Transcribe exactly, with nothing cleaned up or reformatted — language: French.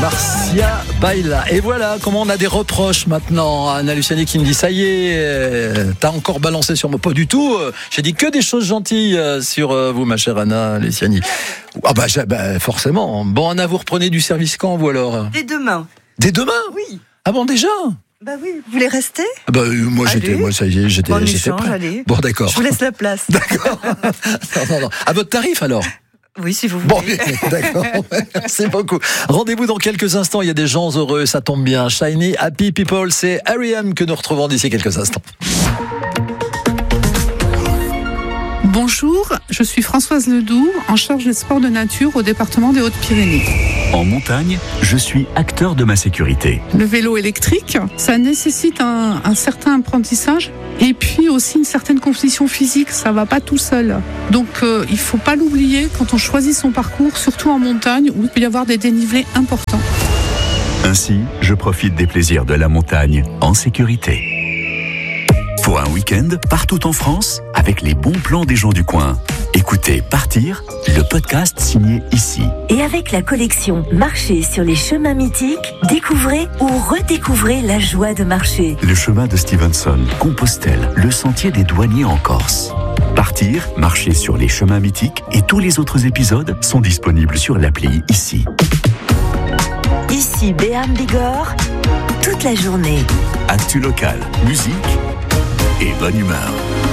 Marcia Baila. Et voilà comment on a des reproches maintenant. Anna Luciani qui me dit ça y est, t'as encore balancé sur moi. Pas du tout. J'ai dit que des choses gentilles sur vous, ma chère Anna Luciani. Ah bah, bah forcément. Bon, Anna, vous reprenez du service quand, vous alors? Dès demain. Dès demain? Oui. Ah bon, déjà? Bah oui, vous voulez rester? Ah bah moi allez. j'étais, moi ça y est, j'étais, bon, j'étais prêt. Allez. Bon, d'accord. Je vous laisse la place. D'accord. non, non, non. À votre tarif alors? Oui, si vous voulez. Bon, d'accord. Merci beaucoup. Rendez-vous dans quelques instants. Il y a des gens heureux, ça tombe bien. Shiny, Happy People, c'est R E M que nous retrouvons d'ici quelques instants. Bonjour, je suis Françoise Ledoux, en charge des sports de nature au département des Hautes-Pyrénées. En montagne, je suis acteur de ma sécurité. Le vélo électrique, ça nécessite un, un certain apprentissage et puis aussi une certaine condition physique, ça va pas tout seul. Donc euh, il faut pas l'oublier quand on choisit son parcours, surtout en montagne où il peut y avoir des dénivelés importants. Ainsi, je profite des plaisirs de la montagne en sécurité. Pour un week-end, partout en France, avec les bons plans des gens du coin. Écoutez Partir, le podcast signé ici. Et avec la collection Marcher sur les chemins mythiques, découvrez ou redécouvrez la joie de marcher. Le chemin de Stevenson, Compostelle, le sentier des douaniers en Corse. Partir, marcher sur les chemins mythiques et tous les autres épisodes sont disponibles sur l'appli ici. Ici Béarn Bigorre, toute la journée. Actu local, musique et bonne humeur.